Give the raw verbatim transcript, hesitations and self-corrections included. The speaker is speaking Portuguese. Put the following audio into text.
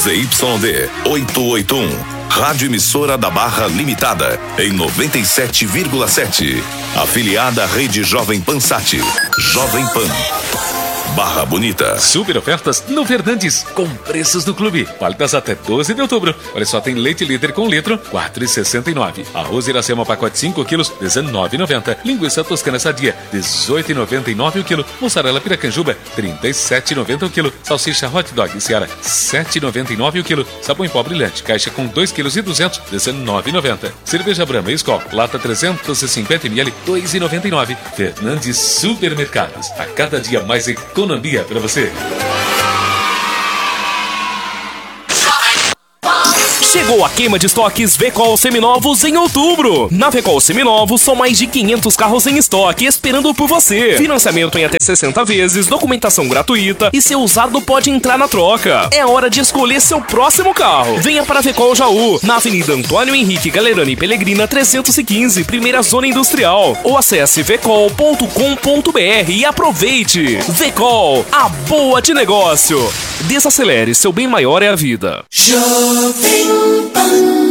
Z Y D oitocentos e oitenta e um. Rádio Emissora da Barra Limitada, em noventa e sete vírgula sete. Afiliada à Rede Jovem Pan Sat. Jovem Pan. Barra Bonita. Super ofertas no Fernandes, com preços do clube. Válidas até doze de outubro. Olha só, tem leite líder com litro, quatro reais e sessenta e nove centavos. Arroz Iracema, pacote cinco quilos, dezenove reais e noventa centavos. Linguiça toscana sadia, dezoito reais e noventa e nove centavos o quilo. Mussarela piracanjuba, trinta e sete reais e noventa centavos o quilo. Salsicha hot dog Seara, sete reais e noventa e nove centavos o quilo. Sabão em pó brilhante, caixa com dois quilos e duzentos, dezenove reais e noventa centavos. Cerveja Brahma Skol, lata trezentos e cinquenta mililitros, dois reais e noventa e nove centavos. Fernandes Supermercados, a cada dia mais economia para você. Chegou a queima de estoques Vecol Seminovos em outubro. Na Vecol Seminovos são mais de quinhentos carros em estoque esperando por você. Financiamento em até sessenta vezes, documentação gratuita e seu usado pode entrar na troca. É hora de escolher seu próximo carro. Venha para a Vecol Jaú, na Avenida Antônio Henrique Galerani Pellegrina trezentos e quinze, primeira zona industrial. Ou acesse vecol ponto com ponto br e aproveite. Vecol, a boa de negócio. Desacelere, seu bem maior é a vida. Jovem Pan.